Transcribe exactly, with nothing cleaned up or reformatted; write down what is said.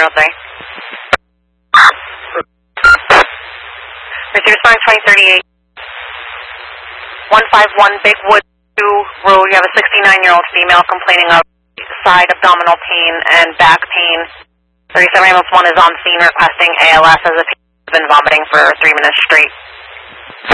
zero three. Receive response twenty thirty-eight. one five one Big Wood two Road. You have a sixty-nine-year-old female complaining of side abdominal pain and back pain. thirty-seven ambulance one is on scene requesting A L S as if he's been vomiting for three minutes straight.